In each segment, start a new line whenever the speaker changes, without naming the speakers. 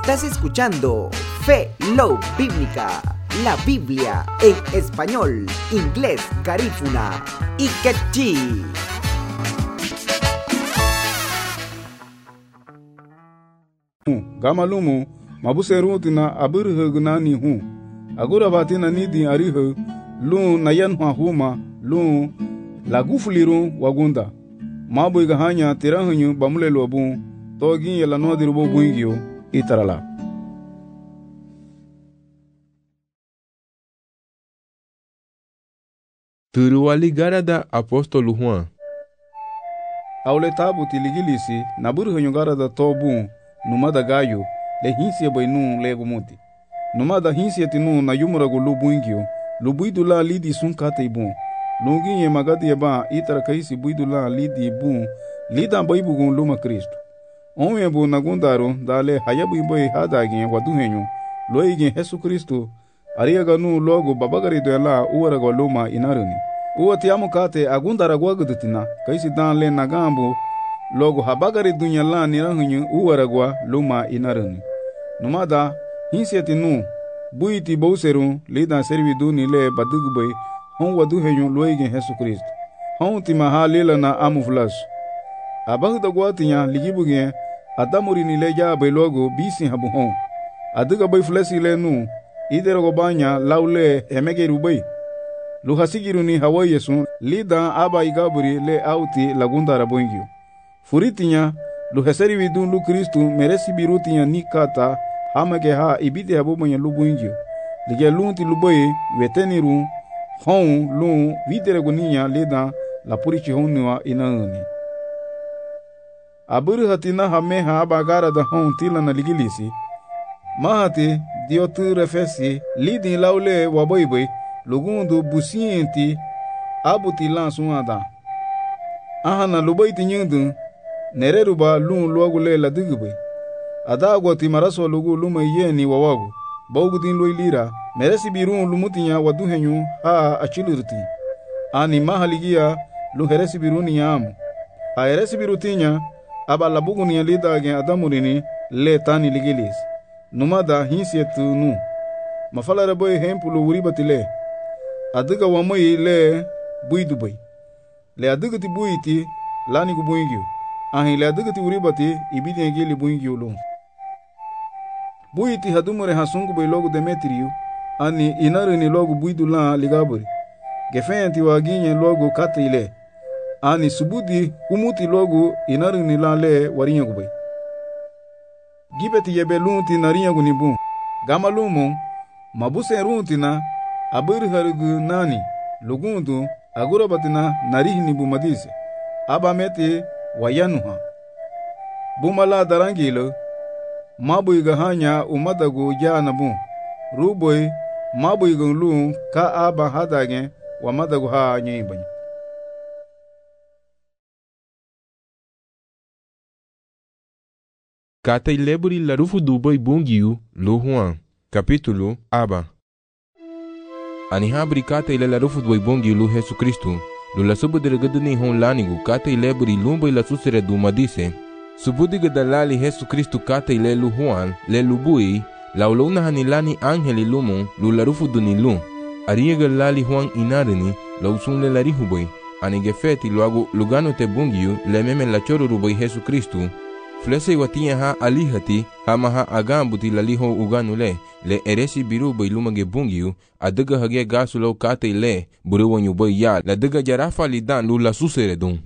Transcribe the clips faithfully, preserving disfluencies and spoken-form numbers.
Estás escuchando Fe Love Bíblica, la Biblia en español, inglés, garífuna y quechí.
Gamalumu mabuserutina abirhugna ni hu agura batina nidi arihu lu nayan huma lu lagufuliru wagunda mabu ga hanya tirahunyu bamule lobu togi yela nodiru bobuingio itarala.
Turuali garada apostolo Juan.
Aule tabu tiligilisi naburhunyu garada tobu numada gayo le hinsia bainu lego muti numada hinsia tinu na yumurago lubuingio lubuidula lidi sunkate ibu lungi ye magadi ba itara kaisi buidula lidi ibu lida baibugun luma Kristo onwe bu nagundaro dale hayabu boy hadagi waduhenyu loigi Yesu Kristo ariyaga nu logo babagari dola uwarago luma inaruni uwati amukate agundara gwagudutina kaisi dan le nagambu logo habagari dunya la nirahunyu uwaragwa luma inaruni numada hinsiati nu buiti bouseru lida servidu ni le badugubay hon wadu henyu loigi Yesu Kristo hon tima halila na amuflas abagda gwatinya ligibuge adamuri ni le jabe logo bisi habu hon aduga bay flesi le nu idero banya laule emegeru bay lu hasigiru ni hawa Yesu lida aba igaburi le auti lagunda rabongio furitinya lu heseri vidun lu Kristu meresi birutinya nikata hamage ha ibide habomonya lu buingio lige lunti lu boye weteniru hon lu videre guninya leda la purichi honwa inani aburu hatina hame ha bagara da hon tilana ligilisi mahati diotu refesi lidi laule waboyboy lugundu busienti abuti lansuada ahana luboyti nyundu nereruba lun luagule la digube adagwa timaraso lugu luma yeni wawagu bawgudin loilira meresi birun lumutinya waduhenyu ha achilurti ani mahaligia lu heresi biruni yamu a heresi birutinya aba labuguni lidage adamurini le tani ligilis numada hinsietu nu mafala reboy hempulu uribatile adiga wamoyi le buidubai le adiga ti buiti lani gubuingio ahi le adiga ti uribati ibidi ngili buingio lu buiti hadumure hasungu bay logo Demetriu ani inarini logo buidula ligaburi gefenti waginye logo katile ani subudi humuti logo inarini la le warinya gubay gibeti yebelunti narinya gunibu gamalumu mabuse runtina abir harugu nani lugundu agurabatina narihni bumadise abamete wayanuha bumala darangilo mabuiga hanya umadagu janabu ruboy mabuiga lu ka aba hadage wa madagu ha nyibany
Kata ileburi larufu duboy bungiu lu Juan capítulo aba ani habri kata ile larufu duboy bungiu lu Yesu Kristo lu la subu dirigudni hon lanigu kata ileburi lumboy la susere du madise subudiga dalali Yesu Kristo kata ile lu Juan le lubui lauluna hanilani angeli lumu lu larufu dunilu ariega lali Juan inarini lausun le larihuboy ani gefeti luagu lugano te bungiu le meme la choro ruboy Yesu Kristo flese watinya ha alihati hama ha agambuti laliho uganu le le eresi biru boy lumage bungiu adaga hage gasulo kata ile buruwanyu boy ya la daga jarafa lidan lu la susere dun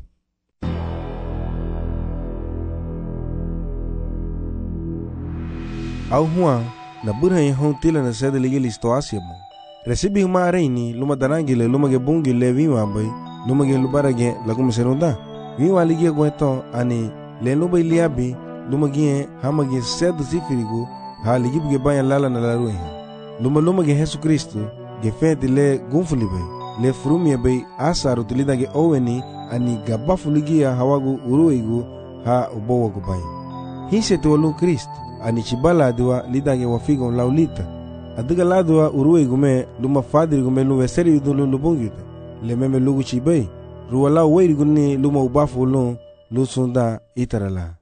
au Juan na burhan hon tila na sede ligi listo asiamo recibi uma reini luma danangile luma ge bungi le viwa boy luma ge lubarage la kuma serunda viwa ligi gweto ani le luma iliabi luma ge hamage sede sifirigo ha ligi buge banya lala na laruhe luma luma ge Yesu Kristo ge fete le gunfuli boy le frumie boy asaru tilida ge oweni ani gabafu ligi ya hawagu uruigu ha ubowa gubay hise to lu Kristo ani chibala adwa lidage wafigo laulita adiga ladwa uruwe gume luma fadiri gume luwe seri udulu lubungita le meme lugu chibay ruwala weiri guni luma ubafu lu lusunda itarala